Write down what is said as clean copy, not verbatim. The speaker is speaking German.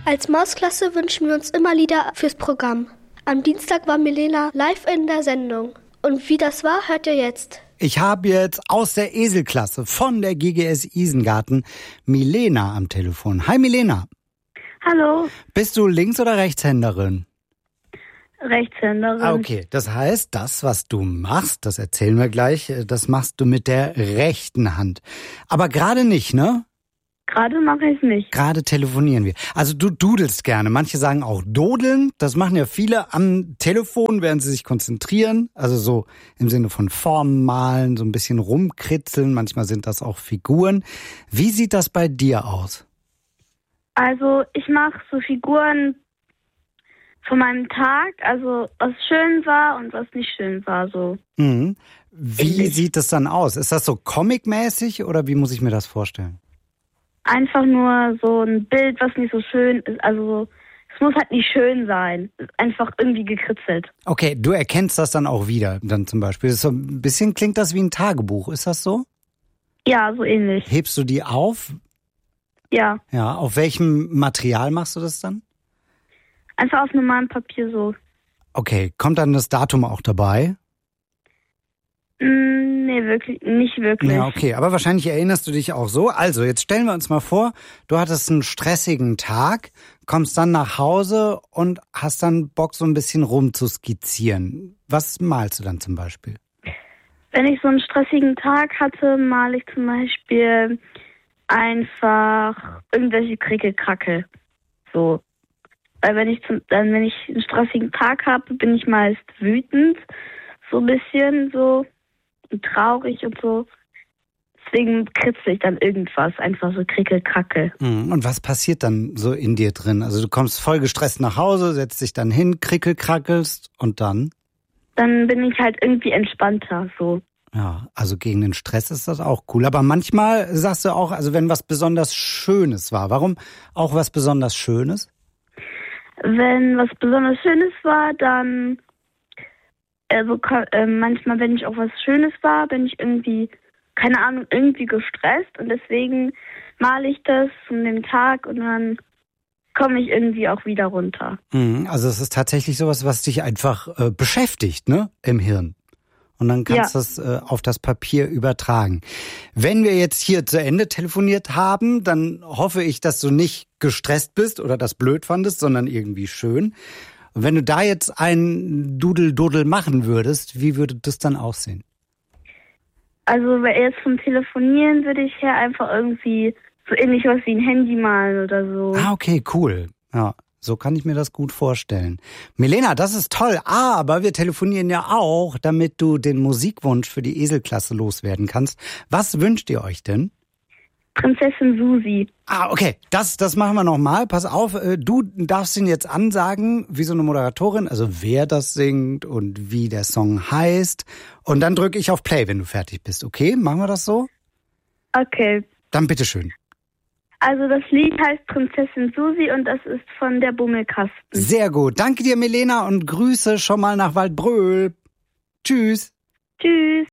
Als Mausklasse wünschen wir uns immer Lieder fürs Programm. Am Dienstag war Milena live in der Sendung. Und wie das war, hört ihr jetzt. Ich habe jetzt aus der Eselklasse von der GGS Isengarten Milena am Telefon. Hi Milena. Hallo. Bist du Links- oder Rechtshänderin? Rechtshänderin. Okay, das heißt, das, was du machst, das erzählen wir gleich, das machst du mit der rechten Hand. Aber gerade nicht, ne? Gerade mache ich es nicht. Gerade telefonieren wir. Also du dudelst gerne. Manche sagen auch dodeln. Das machen ja viele am Telefon, während sie sich konzentrieren. Also so im Sinne von Formen malen, so ein bisschen rumkritzeln. Manchmal sind das auch Figuren. Wie sieht das bei dir aus? Also ich mache so Figuren von meinem Tag, also was schön war und was nicht schön war. So. Mhm. Wie sieht das dann aus? Ist das so comic-mäßig oder wie muss ich mir das vorstellen? Einfach nur so ein Bild, was nicht so schön ist. Also es muss halt nicht schön sein. Es ist einfach irgendwie gekritzelt. Okay, du erkennst das dann auch wieder, dann zum Beispiel. Das ist so ein bisschen klingt das wie ein Tagebuch. Ist das so? Ja, so ähnlich. Hebst du die auf? Ja. Ja, auf welchem Material machst du das dann? Einfach auf normalem Papier so. Okay, kommt dann das Datum auch dabei? Nee, wirklich, nicht wirklich. Ja, okay, aber wahrscheinlich erinnerst du dich auch so. Also, jetzt stellen wir uns mal vor, du hattest einen stressigen Tag, kommst dann nach Hause und hast dann Bock, so ein bisschen rumzuskizzieren. Was malst du dann zum Beispiel? Wenn ich so einen stressigen Tag hatte, male ich zum Beispiel einfach irgendwelche Krickelkrackel. So. Weil wenn ich einen stressigen Tag habe, bin ich meist wütend. So ein bisschen so. Und traurig und so. Deswegen kritzel ich dann irgendwas. Einfach so Krickelkrackel. Und was passiert dann so in dir drin? Also du kommst voll gestresst nach Hause, setzt dich dann hin, krickelkrackelst und dann? Dann bin ich halt irgendwie entspannter, so. Ja, also gegen den Stress ist das auch cool. Aber manchmal sagst du auch, also wenn was besonders Schönes war. Warum auch was besonders Schönes? Wenn was besonders Schönes war, dann manchmal, wenn ich auch was Schönes war, bin ich irgendwie, keine Ahnung, irgendwie gestresst und deswegen male ich das von dem Tag und dann komme ich irgendwie auch wieder runter. Also es ist tatsächlich sowas, was dich einfach beschäftigt, ne, im Hirn. Und dann kannst du es auf das Papier übertragen. Wenn wir jetzt hier zu Ende telefoniert haben, dann hoffe ich, dass du nicht gestresst bist oder das blöd fandest, sondern irgendwie schön. Und wenn du da jetzt ein Dudel-Dudel machen würdest, wie würde das dann aussehen? Also jetzt vom Telefonieren würde ich her einfach irgendwie so ähnlich was wie ein Handy malen oder so. Ah, okay, cool. Ja, so kann ich mir das gut vorstellen. Milena, das ist toll, aber wir telefonieren ja auch, damit du den Musikwunsch für die Eselklasse loswerden kannst. Was wünscht ihr euch denn? Prinzessin Susi. Ah, okay, das machen wir nochmal. Pass auf, du darfst ihn jetzt ansagen, wie so eine Moderatorin, also wer das singt und wie der Song heißt. Und dann drücke ich auf Play, wenn du fertig bist. Okay, machen wir das so? Okay. Dann bitteschön. Also das Lied heißt Prinzessin Susi und das ist von der Bummelkasten. Sehr gut. Danke dir, Milena, und Grüße schon mal nach Waldbröl. Tschüss. Tschüss.